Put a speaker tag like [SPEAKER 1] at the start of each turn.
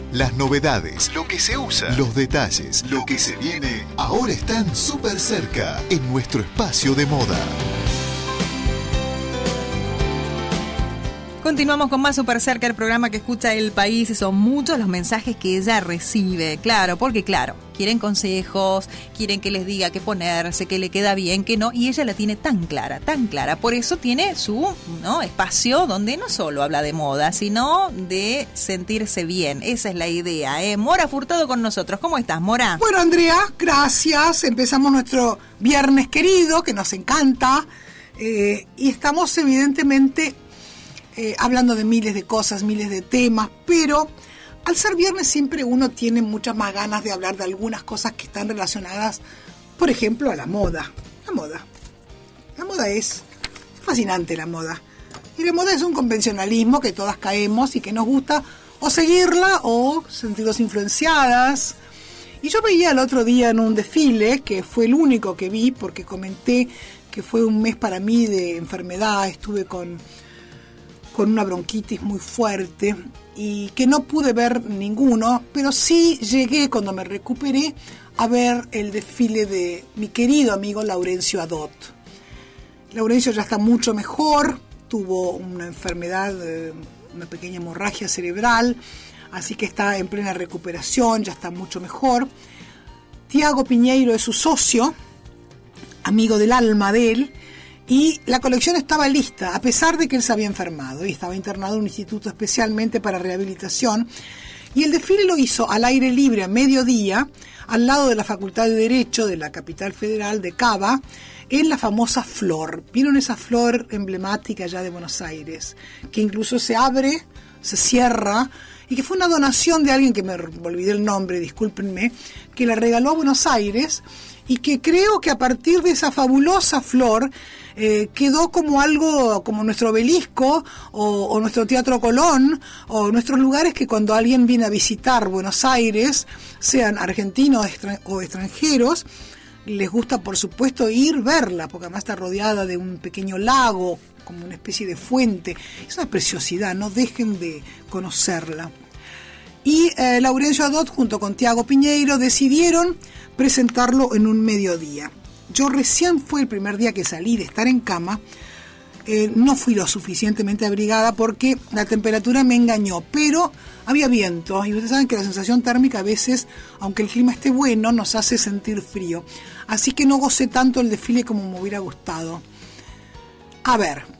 [SPEAKER 1] Las novedades, lo que se usa, los detalles, lo que se viene, ahora están súper cerca en nuestro espacio de moda.
[SPEAKER 2] Continuamos con más Super Cerca, el programa que escucha el país, y son muchos los mensajes que ella recibe, claro, porque claro, quieren consejos, quieren que les diga qué ponerse, qué le queda bien, qué no, y ella la tiene tan clara, por eso tiene su espacio donde no solo habla de moda, sino de sentirse bien, esa es la idea, ¿eh? Mora Furtado con nosotros, ¿cómo estás, Mora?
[SPEAKER 3] Bueno, Andrea, gracias, empezamos nuestro viernes querido, que nos encanta, y estamos evidentemente hablando de miles de cosas, miles de temas, pero al ser viernes siempre uno tiene muchas más ganas de hablar de algunas cosas que están relacionadas, por ejemplo, a la moda. La moda es fascinante, la moda. Y la moda es un convencionalismo que todas caemos y que nos gusta o seguirla o sentirnos influenciadas. Y yo veía el otro día en un desfile, que fue el único que vi, porque comenté que fue un mes para mí de enfermedad, estuve con una bronquitis muy fuerte y que no pude ver ninguno, pero sí llegué cuando me recuperé a ver el desfile de mi querido amigo Laurencio Adot. Laurencio ya está mucho mejor, tuvo una enfermedad, una pequeña hemorragia cerebral, así que está en plena recuperación, ya está mucho mejor. Tiago Piñeiro es su socio, amigo del alma de él, y la colección estaba lista, a pesar de que él se había enfermado y estaba internado en un instituto especialmente para rehabilitación. Y el desfile lo hizo al aire libre a mediodía, al lado de la Facultad de Derecho de la capital federal de Cava, en la famosa flor. ¿Vieron esa flor emblemática ya de Buenos Aires? Que incluso se abre, se cierra, y que fue una donación de alguien que me olvidé el nombre, discúlpenme, que la regaló a Buenos Aires, y que creo que a partir de esa fabulosa flor quedó como algo, como nuestro obelisco o nuestro Teatro Colón o nuestros lugares que cuando alguien viene a visitar Buenos Aires, sean argentinos o extranjeros, les gusta por supuesto ir verla, porque además está rodeada de un pequeño lago, como una especie de fuente. Es una preciosidad, no dejen de conocerla. Y Laurencio Adot junto con Tiago Piñeiro decidieron presentarlo en un mediodía. Yo recién fue el primer día que salí de estar en cama, no fui lo suficientemente abrigada porque la temperatura me engañó, pero había viento y ustedes saben que la sensación térmica a veces, aunque el clima esté bueno, nos hace sentir frío. Así que no gocé tanto el desfile como me hubiera gustado. A ver,